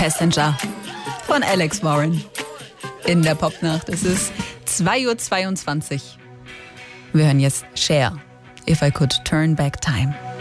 Passenger von Alex Warren in der Popnacht. Es ist 2:22 Uhr. Wir hören jetzt Cher, If I Could Turn Back Time.